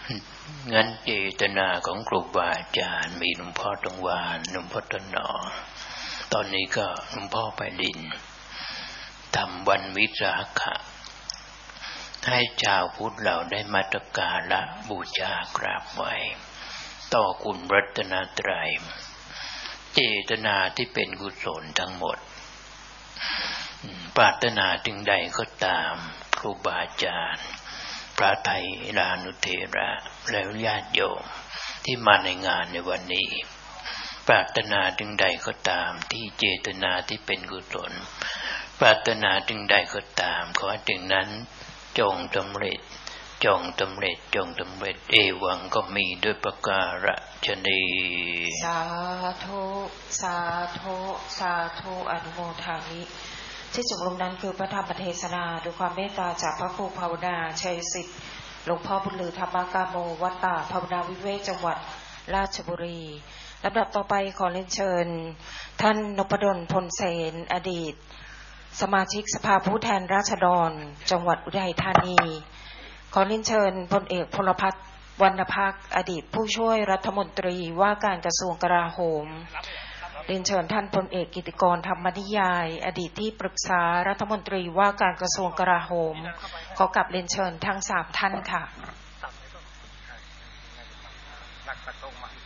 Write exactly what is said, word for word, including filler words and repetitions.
งั้นเจตนาของครูบาอาจารย์มีหลวงพ่อตงวานหลวงพ่อต้นหนอตอนนี้ก็หลวงพ่อไปดินทำวันวิสาขะให้ชาวพุทธเราได้มาตกการะบูชากราบไหว้ต่อคุณรัตนตรัยเจตนาที่เป็นกุศลทั้งหมดปรารถนาถึงใดก็ตามครูบาอาจารย์พระไตรรานุเถระแล้วญาติโยมที่มาในงานในวันนี้ปรารถนาถึงใดก็ตามที่เจตนาที่เป็นกุศลปรารถนาถึงใดก็ตามขอถึงนั้นจงสำเร็จจงสำเร็จจงสำเร็จเอวังก็มีด้วยประการฉะนี้สาธุสาธุสาธุอนุโมทามิที่จบลงนั้นคือพระธรรมเทศนาด้วยความเมตตาจากพระครูภาวนาชัยสิทธิ์หลวงพ่อบุญลือธรรมกาโมวัดป่าภาวนาวิเวกจังหวัดราชบุรีลำดับต่อไปขอเรียนเชิญท่านนพดลพลเสนอดีตสมาชิกสภาผู้แทนราษฎรจังหวัดอุทัยธานีขอเรียนเชิญพลเอกพลพัฒน์วรรณภักดิ์อดีตผู้ช่วยรัฐมนตรีว่าการกระทรวงกลาโหมเรียนเชิญท่านพลเอกกิติกรธรรมนิยายอดีตที่ปรึกษารัฐมนตรีว่าการกระทรวงกลาโหมขอกลับเรียนเชิญทั้งสามท่านค่ะ